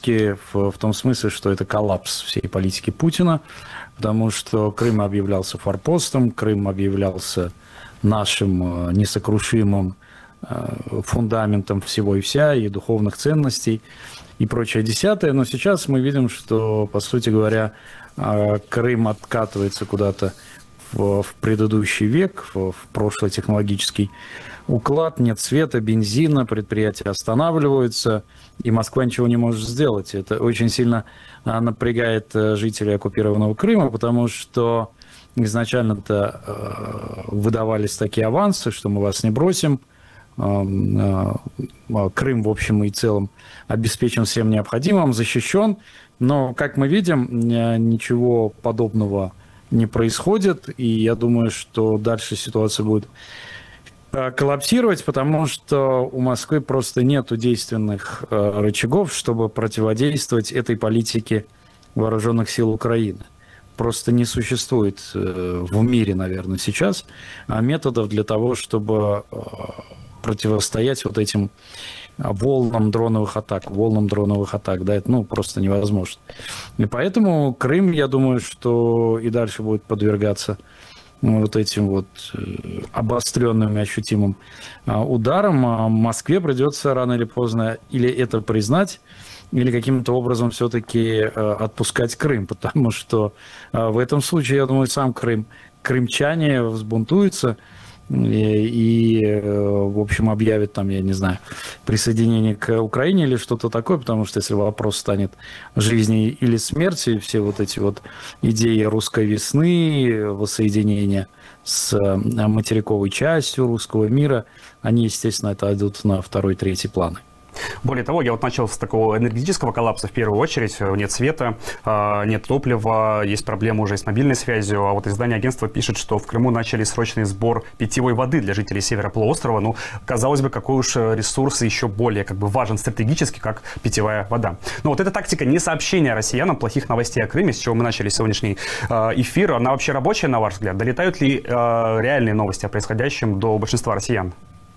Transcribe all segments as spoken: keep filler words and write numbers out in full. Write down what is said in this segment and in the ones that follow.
катастрофически в, в том смысле, что это коллапс всей политики Путина, потому что Крым объявлялся форпостом, Крым объявлялся нашим несокрушимым фундаментом всего и вся, и духовных ценностей, и прочее десятое. Но сейчас мы видим, что, по сути говоря, Крым откатывается куда-то в, в предыдущий век, в, в прошлый технологический уклад, нет света, бензина, предприятия останавливаются, и Москва ничего не может сделать. Это очень сильно напрягает жителей оккупированного Крыма, потому что изначально-то выдавались такие авансы, что мы вас не бросим, Крым, в общем и целом, обеспечен всем необходимым, защищен, но, как мы видим, ничего подобного не происходит, и я думаю, что дальше ситуация будет коллапсировать, потому что у Москвы просто нет действенных рычагов, чтобы противодействовать этой политике вооруженных сил Украины. Просто не существует в мире, наверное, сейчас методов для того, чтобы противостоять вот этим волнам дроновых атак, волнам дроновых атак, да, это, ну, просто невозможно. И поэтому Крым, я думаю, что и дальше будет подвергаться вот этим вот обостренным и ощутимым ударам. Москве придется рано или поздно или это признать, или каким-то образом все-таки отпускать Крым, потому что в этом случае, я думаю, сам Крым, крымчане взбунтуются, И, и, в общем, объявит там, я не знаю, присоединение к Украине или что-то такое, потому что если вопрос станет жизни или смерти, все вот эти вот идеи русской весны, воссоединения с материковой частью русского мира, они, естественно, это идут на второй, третий планы. Более того, я вот начал с такого энергетического коллапса в первую очередь. Нет света, нет топлива, есть проблемы уже с мобильной связью. А вот издание агентства пишет, что в Крыму начали срочный сбор питьевой воды для жителей севера полуострова. Ну, казалось бы, какой уж ресурс еще более как бы важен стратегически, как питьевая вода. Но вот эта тактика не сообщения россиянам плохих новостей о Крыме, с чего мы начали сегодняшний эфир, она вообще рабочая, на ваш взгляд? Долетают ли реальные новости о происходящем до большинства россиян?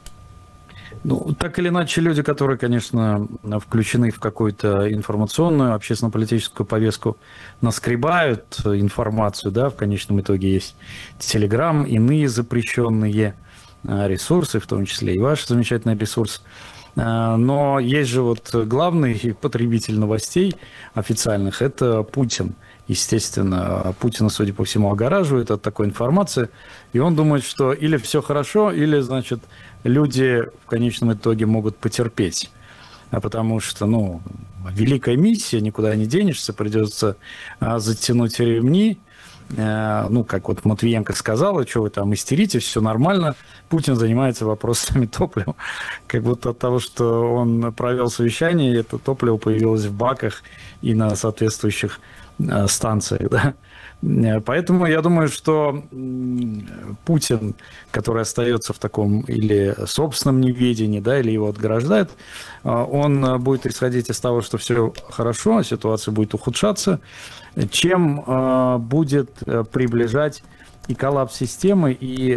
Ну, так или иначе, люди, которые, конечно, включены в какую-то информационную, общественно-политическую повестку, наскребают информацию, да, в конечном итоге есть Телеграм, иные запрещенные ресурсы, в том числе и ваш замечательный ресурс. Но есть же вот главный потребитель новостей официальных – это Путин. Естественно, Путина, судя по всему, огораживает от такой информации, и он думает, что или все хорошо, или, значит, люди в конечном итоге могут потерпеть. А потому что, ну, великая миссия, никуда не денешься, придется а, затянуть ремни. А, ну, как вот Матвиенко сказала, что вы там истерите, все нормально. Путин занимается вопросами топлива. Как будто от того, что он провел совещание, это топливо появилось в баках и на соответствующих станциях, да. Поэтому я думаю, что Путин, который остается в таком или собственном неведении, да, или его отграждает, он будет исходить из того, что все хорошо, ситуация будет ухудшаться, чем будет приближать и коллапс системы, и,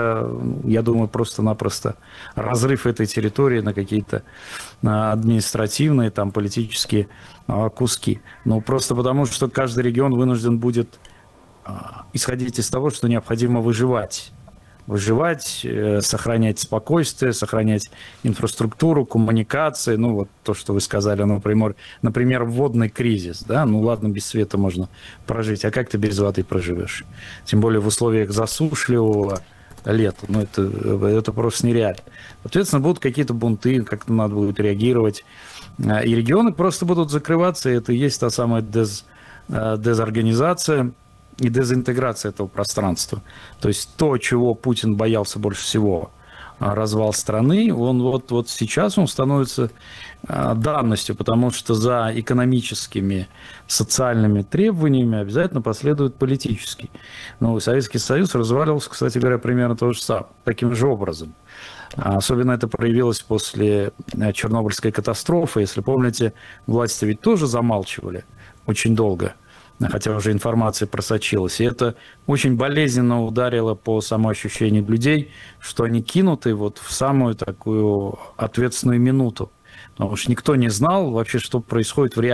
я думаю, просто-напросто разрыв этой территории на какие-то административные, там, политические куски. Ну, просто потому, что каждый регион вынужден будет исходить из того, что необходимо выживать. Выживать, сохранять спокойствие, сохранять инфраструктуру, коммуникации. Ну, вот то, что вы сказали, например, например, водный кризис. Да? Ну, ладно, без света можно прожить. А как ты без воды проживешь? Тем более в условиях засушливого лета. Ну, это, это просто нереально. Соответственно, будут какие-то бунты, как-то надо будет реагировать. И регионы просто будут закрываться. И это и есть та самая дез, дезорганизация и дезинтеграция этого пространства. То есть то, чего Путин боялся больше всего, развал страны, он вот, вот сейчас он становится данностью, потому что за экономическими, социальными требованиями обязательно последует политический. Ну, Советский Союз разваливался, кстати говоря, примерно то же самое, таким же образом. Особенно это проявилось после Чернобыльской катастрофы. Если помните, власти ведь тоже замалчивали очень долго, хотя уже информация просочилась. И это очень болезненно ударило по самоощущению людей, что они кинуты вот в самую такую ответственную минуту. Потому что никто не знал вообще, что происходит в реальности.